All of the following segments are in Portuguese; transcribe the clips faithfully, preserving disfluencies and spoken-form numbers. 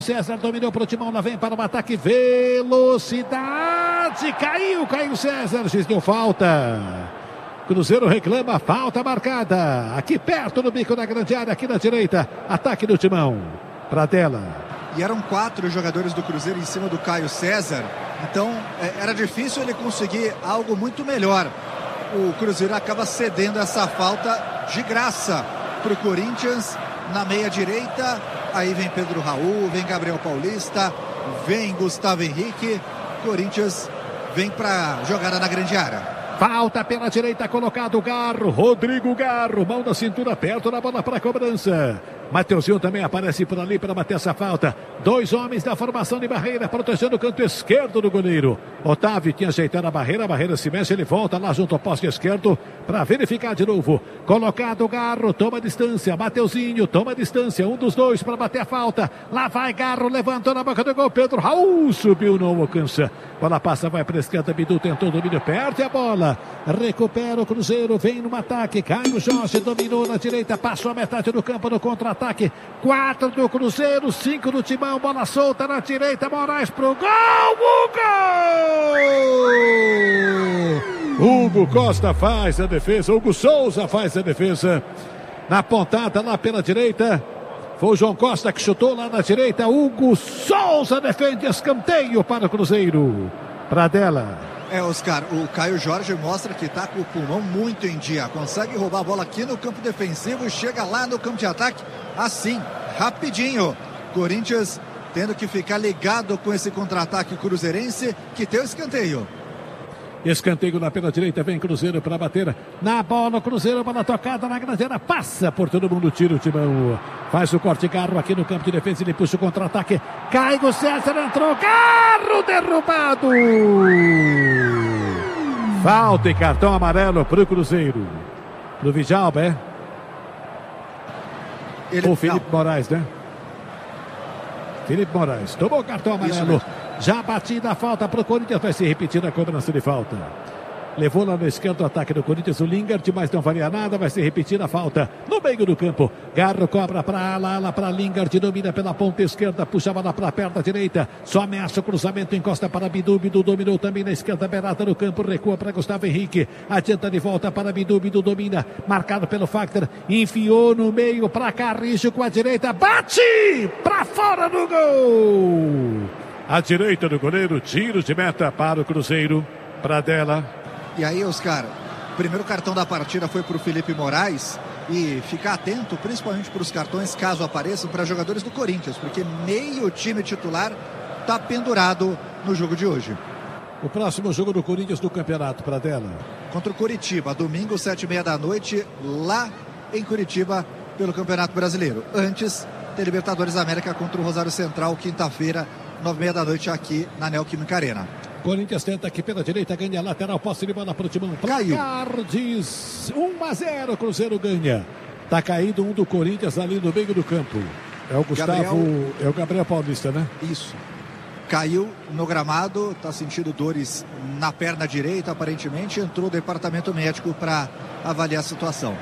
César dominou para o Timão, lá vem para o ataque, velocidade, caiu, caiu César, juiz deu falta. Cruzeiro reclama, falta marcada, aqui perto no bico da grande área, aqui na direita, ataque do Timão, Pradella. E eram quatro jogadores do Cruzeiro em cima do Caio César, então era difícil ele conseguir algo muito melhor. O Cruzeiro acaba cedendo essa falta de graça para o Corinthians na meia direita. Aí vem Pedro Raul, vem Gabriel Paulista, vem Gustavo Henrique. Corinthians vem para jogada na grande área. Falta pela direita, colocado o Garro, Rodrigo Garro, mão da cintura, perto da bola para a cobrança. Mateuzinho também aparece por ali para bater essa falta. Dois homens da formação de barreira, protegendo o canto esquerdo do goleiro. Otávio tinha ajeitado a barreira, a barreira se mexe, ele volta lá junto ao poste esquerdo para verificar de novo. Colocado o Garro, toma distância, Mateuzinho toma distância, um dos dois para bater a falta. Lá vai Garro, levantou na boca do gol, Pedro Raul subiu, não alcança. Bola passa, vai para a esquerda, Bidu tentou o domínio, perde a bola. Recupera o Cruzeiro, vem no ataque, Caio Jorge dominou na direita, passou a metade do campo no contra-ataque. Quatro do Cruzeiro, cinco do Timão, bola solta na direita, Moraes pro gol, Hugo! Hugo Costa faz a defesa, Hugo Souza faz a defesa, na pontada lá pela direita, foi o João Costa que chutou lá na direita, Hugo Souza defende escanteio para o Cruzeiro, Pradella. É, Oscar, o Caio Jorge mostra que está com o pulmão muito em dia, consegue roubar a bola aqui no campo defensivo, chega lá no campo de ataque, assim, rapidinho. Corinthians tendo que ficar ligado com esse contra-ataque cruzeirense, que tem o escanteio. Escanteio na pela direita, vem Cruzeiro para bater na bola, Cruzeiro, bola tocada na grandeira, passa por todo mundo, tira o Timão, faz o corte, Garro aqui no campo de defesa, ele puxa o contra-ataque, Caio César entrou, Garro derrubado, falta e cartão amarelo para o Cruzeiro, pro Vidjalba, é? Ele... o Felipe não. Moraes, né? Felipe Moraes, tomou cartão amarelo. Já batida a falta para o Corinthians, vai se repetir a cobrança de falta. Levou lá na esquerda o ataque do Corinthians, o Lingard, mas não valia nada, vai se repetir a falta no meio do campo. Garro cobra para ala, ala para Lingard, domina pela ponta esquerda, puxa lá para a perna direita, só ameaça o cruzamento, encosta para Bidu, Bidu dominou também na esquerda, Berata no campo, recua para Gustavo Henrique, adianta de volta para Bidu, Bidu domina, marcado pelo Fagner, enfiou no meio para Carrijo com a direita, bate para fora do gol! À direita do goleiro, tiro de meta para o Cruzeiro, Pradella. E aí, Oscar, o primeiro cartão da partida foi para o Felipe Moraes. E ficar atento, principalmente para os cartões, caso apareçam, para jogadores do Corinthians, porque meio time titular está pendurado no jogo de hoje. O próximo jogo do Corinthians do campeonato, Pradella. Contra o Curitiba, domingo, sete e meia da noite, lá em Curitiba, pelo Campeonato Brasileiro. Antes, tem Libertadores América contra o Rosário Central, quinta-feira, nove e meia da noite, aqui na Neoquímica Arena. Corinthians tenta aqui pela direita, ganha a lateral, posse de bola para o Timão. Placar diz um a zero, Cruzeiro ganha. Tá caído um do Corinthians ali no meio do campo. É o Gustavo, Gabriel... é o Gabriel Paulista, né? Isso. Caiu no gramado, tá sentindo dores na perna direita, aparentemente. Entrou o departamento médico para avaliar a situação.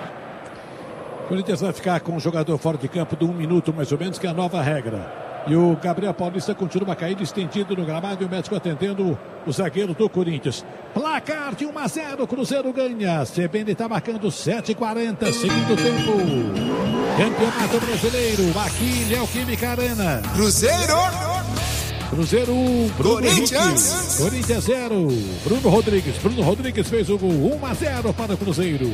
Corinthians vai ficar com um jogador fora de campo de um minuto, mais ou menos, que é a nova regra. E o Gabriel Paulista continua caído, estendido no gramado, e o médico atendendo o zagueiro do Corinthians. Placar de um a zero, Cruzeiro ganha. C B N está marcando sete e quarenta, segundo tempo. Campeonato Brasileiro, aqui Neoquímica Arena. Cruzeiro! Cruzeiro um, Bruno Corinthians! Corinthians zero, Bruno Rodrigues. Bruno Rodrigues fez o gol, um a zero para o Cruzeiro.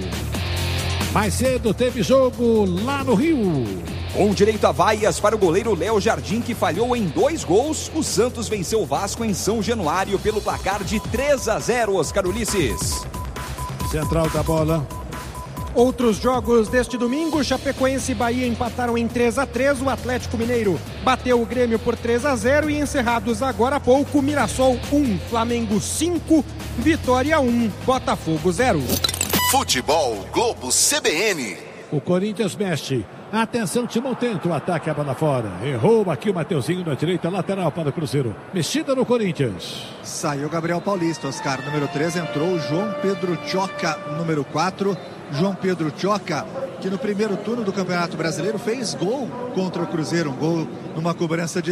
Mais cedo teve jogo lá no Rio. Com direito a vaias para o goleiro Léo Jardim, que falhou em dois gols, o Santos venceu o Vasco em São Januário pelo placar de três a zero, Oscar Ulisses. Central da bola. Outros jogos deste domingo, Chapecoense e Bahia empataram em três a três, o Atlético Mineiro bateu o Grêmio por três a zero e encerrados agora há pouco, Mirassol um, Flamengo cinco, Vitória um, Botafogo zero. Futebol Globo C B N. O Corinthians mexe. Atenção, Timão tenta o ataque, a bola fora. Errou aqui o Mateuzinho na direita, lateral para o Cruzeiro. Mexida no Corinthians. Saiu Gabriel Paulista, Oscar, número três. Entrou João Pedro Choca, número quatro. João Pedro Choca que no primeiro turno do Campeonato Brasileiro fez gol contra o Cruzeiro, um gol numa cobrança de